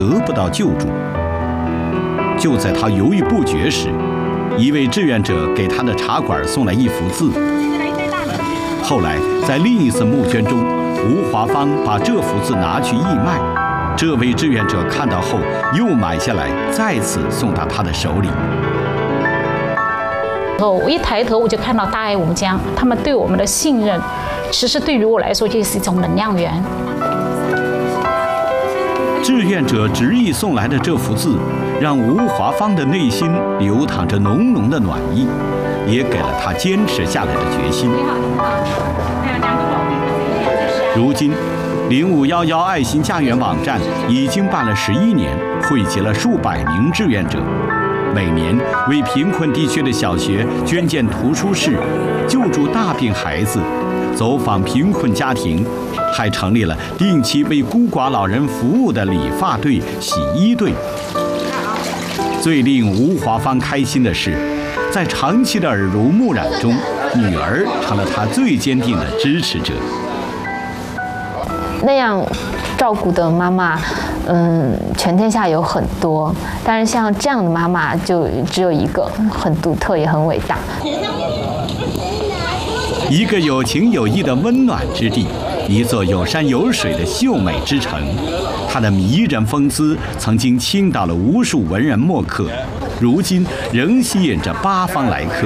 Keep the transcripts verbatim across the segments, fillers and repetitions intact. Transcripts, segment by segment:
得不到救助。就在他犹豫不决时，一位志愿者给他的茶馆送来一幅字。后来，在另一次募捐中，吴华芳把这幅字拿去义卖。这位志愿者看到后，又买下来，再次送到他的手里。 我一抬头，我就看到大爱五江，他们对我们的信任，其实对于我来说就是一种能量源。 志愿者执意送来的这幅字，让吴华芳的内心流淌着浓浓的暖意，也给了他坚持下来的决心。如今，零五幺幺爱心家园网站已经办了十一年，汇集了数百名志愿者，每年为贫困地区的小学捐建图书室，救助大病孩子，走访贫困家庭，还成立了定期为孤寡老人服务的理发队、洗衣队。最令吴华芳开心的是，在长期的耳濡目染中，女儿成了她最坚定的支持者。 那样照顾的妈妈，嗯，全天下有很多，但是像这样的妈妈就只有一个，很独特也很伟大。 一个有情有义的温暖之地，一座有山有水的秀美之城，它的迷人风姿曾经倾倒了无数文人墨客，如今仍吸引着八方来客。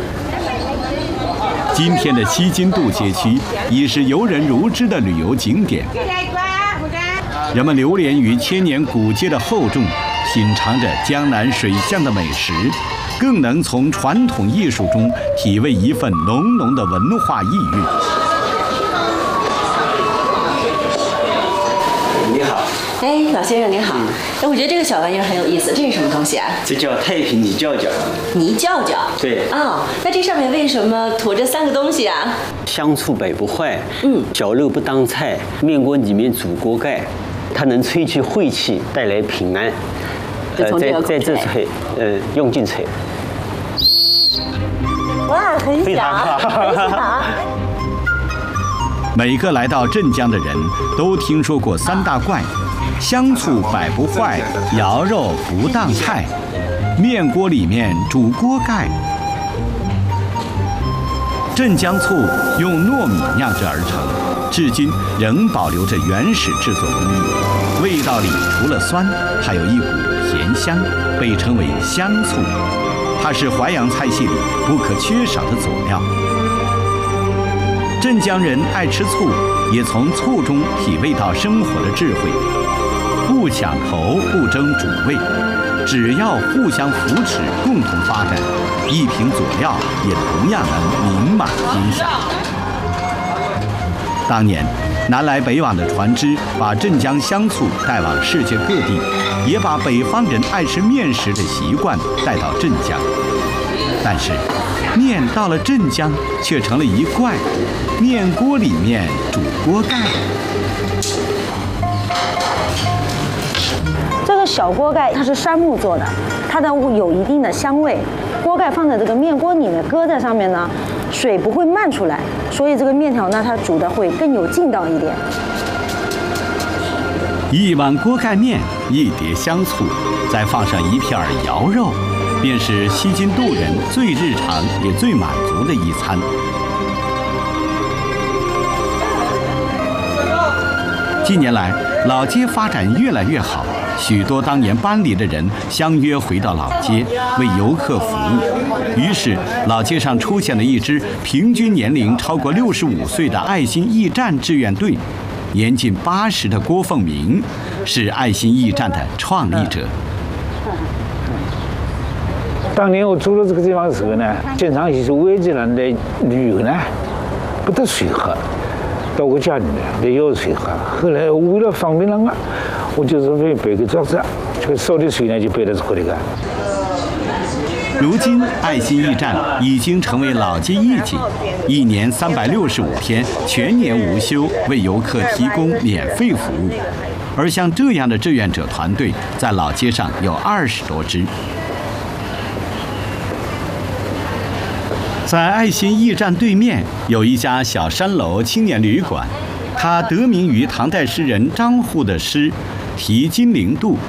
今天的西津渡街区已是游人如织的旅游景点，人们流连于千年古街的厚重，品尝着江南水乡的美食，更能从传统艺术中体味一份浓浓的文化意蕴。 你好， 哎，老先生您好。哎、嗯，我觉得这个小玩意儿很有意思，这是什么东西啊？ 这叫太平泥轿轿。 泥轿轿。 对。 哦，那这上面为什么驮着三个东西啊？ 香醋百不坏， 嗯， 绞肉不当菜，面锅里面煮锅盖，它能吹去晦气，带来平安。 呃， 在在这吹，呃，用劲吹。 哇，很响，很响。 每个来到镇江的人都听说过三大怪：香醋百不坏，肴肉不当菜，面锅里面煮锅盖。镇江醋用糯米酿制而成，至今仍保留着原始制作工艺。味道里除了酸，还有一股甜香，被称为香醋。它是淮扬菜系里不可缺少的佐料。镇江人爱吃醋，也从醋中体味到生活的智慧。不抢头，不争主味，只要互相扶持，共同发展，一瓶佐料也同样能名满天下。当年，南来北往的船只把镇江香醋带往世界各地，也把北方人爱吃面食的习惯带到镇江。但是，面到了镇江却成了一怪，面锅里面煮锅盖。 这个小锅盖它是杉木做的，它的有一定的香味。锅盖放在这个面锅里面，搁在上面呢，水不会漫出来，所以这个面条呢，它煮的会更有劲道一点。 一碗锅盖面，一碟香醋，再放上一片肴肉，便是西津渡人最日常也最满足的一餐。近年来，老街发展越来越好，许多当年搬离的人相约回到老街，为游客服务。于是，老街上出现了一支平均年龄超过六十五岁的爱心驿站志愿队。年近八十的郭凤鸣是爱心驿站的创立者。 当年我住了这个地方的时候呢，经常一些外地人来旅游呢，不得水喝，到我家里面来要水喝。后来为了方便人啊，我就是为备个桌子，这个烧的水呢就备到这里个。 如今，爱心驿站已经成为老街驿景，一年三百六十五天，全年无休，为游客提供免费服务。而像这样的志愿者团队，在老街上有二十多支。在爱心驿站对面有一家小山楼青年旅馆，它得名于唐代诗人张祜的诗《题金陵渡》。